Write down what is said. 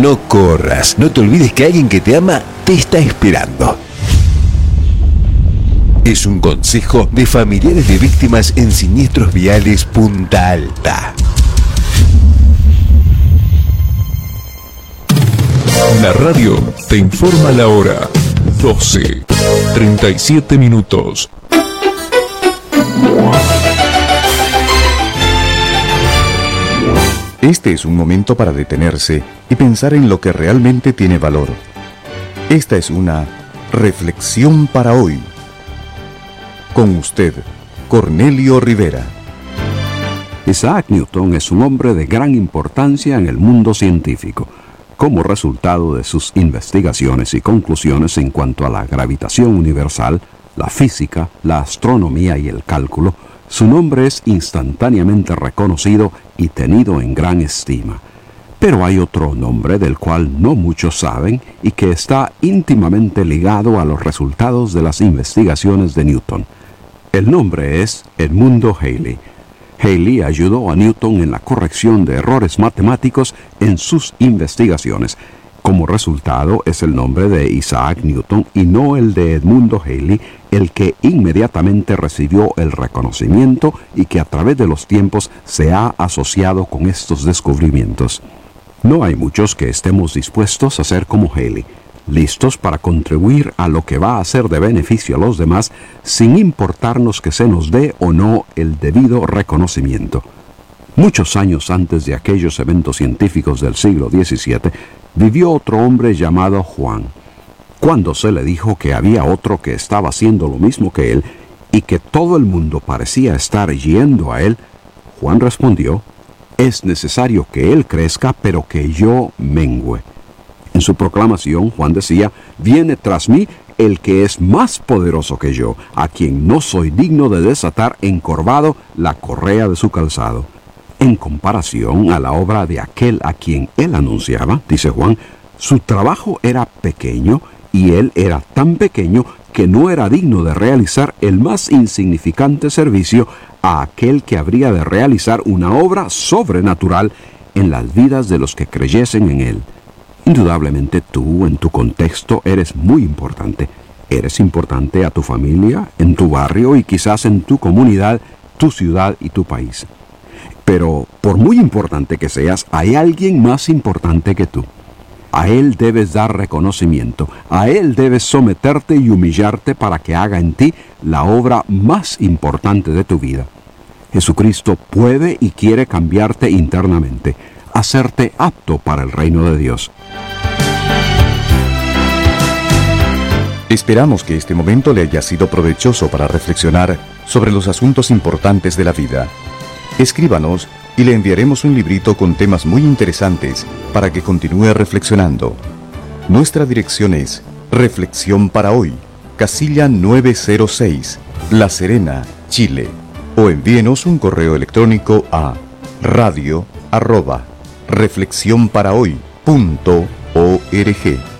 No corras, no te olvides que alguien que te ama te está esperando. Es un consejo de familiares de víctimas en siniestros viales Punta Alta. La radio te informa la hora. 12:37 minutos. Este es un momento para detenerse y pensar en lo que realmente tiene valor. Esta es una reflexión para hoy. Con usted, Cornelio Rivera. Isaac Newton es un hombre de gran importancia en el mundo científico. Como resultado de sus investigaciones y conclusiones en cuanto a la gravitación universal, la física, la astronomía y el cálculo, su nombre es instantáneamente reconocido y tenido en gran estima. Pero hay otro nombre del cual no muchos saben y que está íntimamente ligado a los resultados de las investigaciones de Newton. El nombre es Edmundo Halley. Halley ayudó a Newton en la corrección de errores matemáticos en sus investigaciones. Como resultado es el nombre de Isaac Newton y no el de Edmundo Halley el que inmediatamente recibió el reconocimiento y que a través de los tiempos se ha asociado con estos descubrimientos. No hay muchos que estemos dispuestos a ser como Halley, listos para contribuir a lo que va a ser de beneficio a los demás sin importarnos que se nos dé o no el debido reconocimiento. Muchos años antes de aquellos eventos científicos del siglo XVII, vivió otro hombre llamado Juan. Cuando se le dijo que había otro que estaba haciendo lo mismo que él y que todo el mundo parecía estar yendo a él, Juan respondió: «Es necesario que él crezca, pero que yo mengüe». En su proclamación, Juan decía: «Viene tras mí el que es más poderoso que yo, a quien no soy digno de desatar encorvado la correa de su calzado». En comparación a la obra de aquel a quien él anunciaba, dice Juan, su trabajo era pequeño y él era tan pequeño que no era digno de realizar el más insignificante servicio a aquel que habría de realizar una obra sobrenatural en las vidas de los que creyesen en él. Indudablemente tú, en tu contexto, eres muy importante. Eres importante a tu familia, en tu barrio y quizás en tu comunidad, tu ciudad y tu país. Pero, por muy importante que seas, hay alguien más importante que tú. A él debes dar reconocimiento, a él debes someterte y humillarte para que haga en ti la obra más importante de tu vida. Jesucristo puede y quiere cambiarte internamente, hacerte apto para el reino de Dios. Esperamos que este momento le haya sido provechoso para reflexionar sobre los asuntos importantes de la vida. Escríbanos y le enviaremos un librito con temas muy interesantes para que continúe reflexionando. Nuestra dirección es Reflexión para Hoy, casilla 906, La Serena, Chile. O envíenos un correo electrónico a radio@reflexionparahoy.org.